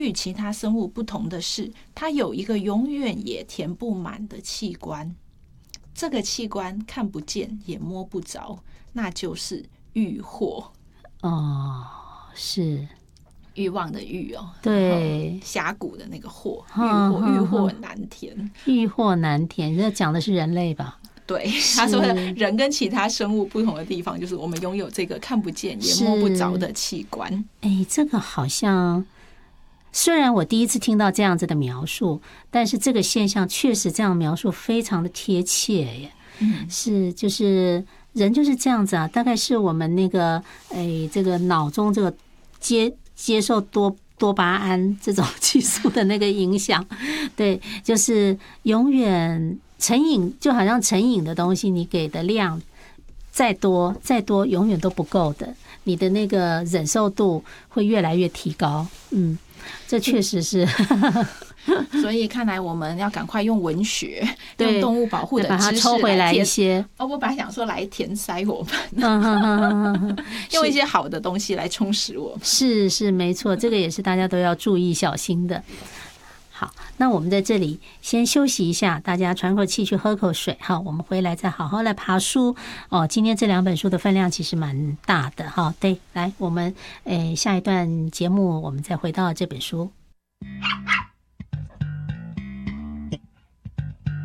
与其他生物不同的是，它有一个永远也填不满的器官。这个器官看不见也摸不着，那就是欲惑。 哦，是欲望的欲哦， 对， 峡谷的那个惑，欲惑难填， 欲惑难填。这讲的是人类吧？ 对，他说人跟其他生物不同的地方，就是我们拥有这个看不见也摸不着的器官。 哎，这个好像。虽然我第一次听到这样子的描述，但是这个现象确实这样描述非常的贴切耶。是就是人就是这样子啊，大概是我们那个这个脑中这个接受多巴胺这种激素的那个影响，对，就是永远成瘾，就好像成瘾的东西，你给的量再多永远都不够的，你的那个忍受度会越来越提高。这确实是所以看来我们要赶快用文学，用动物保护的把它知识抽回来一些。 我本来想说来填塞我们，用一些好的东西来充实我们。 是没错，这个也是大家都要注意小心的。好，那我们在这里先休息一下，大家喘口气，去喝口水。好，我们回来再好好来爬书。今天这2本书的分量其实蛮大的哈。对，来，我们下一段节目我们再回到这本书。